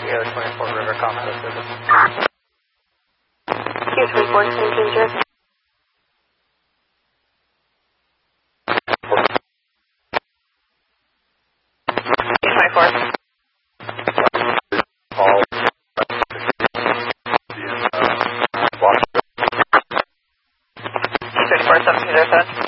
Sierra 24 River Commodore service. Q24 St. Ginger. Q24. Q24 707.